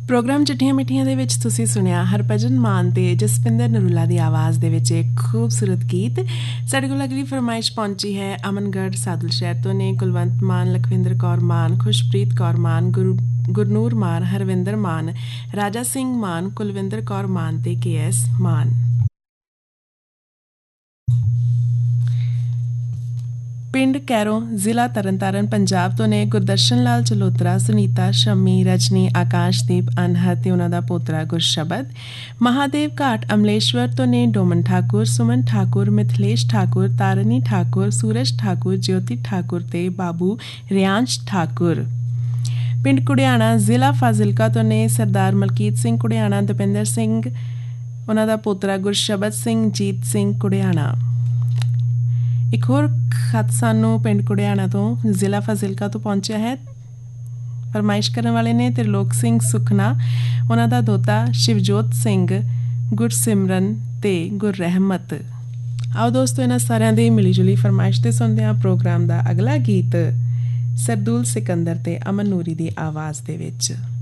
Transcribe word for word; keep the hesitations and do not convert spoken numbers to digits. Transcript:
Programme ਚਿੱਠੀਆਂ ਮਿੱਠੀਆਂ ਦੇ ਵਿੱਚ ਤੁਸੀਂ ਸੁਣਿਆ ਹਰਭਜਨ ਮਾਨ ਤੇ ਜਸਪਿੰਦਰ ਨਰੂਲਾ ਦੀ ਆਵਾਜ਼ ਦੇ ਵਿੱਚ ਇੱਕ ਖੂਬਸੂਰਤ ਗੀਤ। ਸਾਡੇ ਕੋਲ ਅਗਲੀ ਫਰਮਾਇਸ਼ ਪਹੁੰਚੀ ਹੈ ਅਮਨਗੜ੍ਹ ਸਾਦੁਲ ਸ਼ਹਿਰ ਤੋਂ ਨੇ। ਕੁਲਵੰਤ ਮਾਨ, ਲਖਵਿੰਦਰ ਕੌਰ ਮਾਨ, ਖੁਸ਼ਪ੍ਰੀਤ ਕੌਰ ਮਾਨ, ਗੁਰੂ ਗੁਰਨੂਰ ਮਾਨ, ਹਰਵਿੰਦਰ ਮਾਨ, ਰਾਜਾ ਸਿੰਘ ਮਾਨ, ਕੁਲਵਿੰਦਰ ਕੌਰ ਮਾਨ ਤੇ ਕੇ ਐਸ ਮਾਨ। ਪਿੰਡ ਕੈਰੋਂ, ਜ਼ਿਲ੍ਹਾ ਤਰਨਤਾਰਨ, ਪੰਜਾਬ ਤੋਂ ਨੇ ਗੁਰਦਰਸ਼ਨ ਲਾਲ ਚਲੋਤਰਾ, ਸੁਨੀਤਾ, ਸ਼ਮੀ, ਰਜਨੀ, ਆਕਾਸ਼ਦੀਪ, ਅਨਹਦ ਤੇ ਉਹਨਾਂ ਦਾ ਪੋਤਰਾ ਗੁਰਸ਼ਬਦ। ਮਹਾਦੇਵ ਘਾਟ ਅਮਲੇਸ਼ਵਰ ਤੋਂ ਨੇ ਡੋਮਨ ਠਾਕੁਰ, ਸੁਮਨ ਠਾਕੁਰ, ਮਿਥਲੇਸ਼ ਠਾਕੁਰ, ਤਾਰਨੀ ਠਾਕੁਰ, ਸੂਰਜ ਠਾਕੁਰ, ਜਯੋਤੀ ਠਾਕੁਰ ਤੇ ਬਾਬੂ ਰਿਆਂਸ਼ ਠਾਕੁਰ। ਪਿੰਡ ਕੁੜਿਆਣਾ, ਜ਼ਿਲ੍ਹਾ ਫਾਜ਼ਿਲਕਾ ਤੋਂ ਨੇ ਸਰਦਾਰ ਮਲਕੀਤ ਸਿੰਘ ਕੁੜਿਆਣਾ, ਦਪਿੰਦਰ ਸਿੰਘ, ਉਹਨਾਂ ਦਾ ਪੋਤਰਾ ਗੁਰਸ਼ਬਦ ਸਿੰਘ, ਜੀਤ ਸਿੰਘ ਕੁੜਿਆਣਾ। ਇੱਕ ਹੋਰ ਖਤ ਸਾਨੂੰ ਪਿੰਡ ਕੁੜਿਆਣਾ ਤੋਂ ਜ਼ਿਲ੍ਹਾ ਫਾਜ਼ਿਲਕਾ ਤੋਂ ਪਹੁੰਚਿਆ ਹੈ। ਫਰਮਾਇਸ਼ ਕਰਨ ਵਾਲੇ ਨੇ ਤ੍ਰਿਲੋਕ ਸਿੰਘ ਸੁਖਨਾ, ਉਹਨਾਂ ਦਾ ਦੋਤਾ ਸ਼ਿਵਜੋਤ ਸਿੰਘ, ਗੁਰਸਿਮਰਨ ਤੇ ਗੁਰਰਹਿਮਤ। ਆਓ ਦੋਸਤੋ ਇਹਨਾਂ ਸਾਰਿਆਂ ਦੀ ਮਿਲੀ ਜੁਲੀ ਫਰਮਾਇਸ਼ 'ਤੇ ਸੁਣਦੇ ਹਾਂ ਪ੍ਰੋਗਰਾਮ ਦਾ ਅਗਲਾ ਗੀਤ ਸਰਦੂਲ ਸਿਕੰਦਰ ਤੇ ਅਮਨ ਨੂਰੀ ਦੀ ਆਵਾਜ਼ ਦੇ ਵਿੱਚ।